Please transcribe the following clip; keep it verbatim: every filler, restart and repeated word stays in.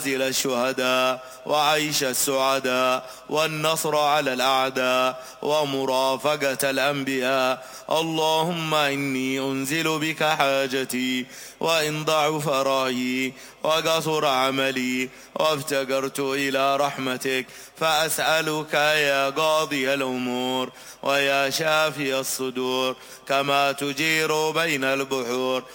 منازل الشهداء وعيش السعداء والنصر على الأعداء ومرافقة الأنبياء. اللهم إني أنزل بك حاجتي وإن ضعف رأيي وقصر عملي وافتقرت إلى رحمتك، فأسألك يا قاضي الأمور ويا شافي الصدور كما تجير بين البحور